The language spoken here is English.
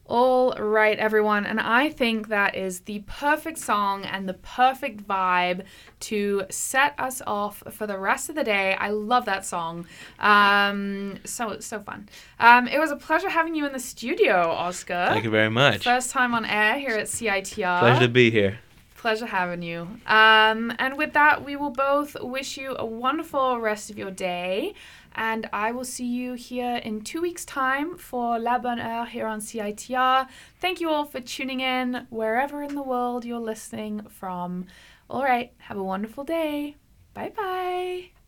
All right, everyone. And I think that is the perfect song and the perfect vibe to set us off for the rest of the day. I love that song. So fun. It was a pleasure having you in the studio, Oscar. Thank you very much. First time on air here at CITR. Pleasure to be here. Pleasure having you. And with that, we will both wish you a wonderful rest of your day. And I will see you here in 2 weeks' time for La Bonne Heure here on CITR. Thank you all for tuning in wherever in the world you're listening from. All right, have a wonderful day. Bye-bye.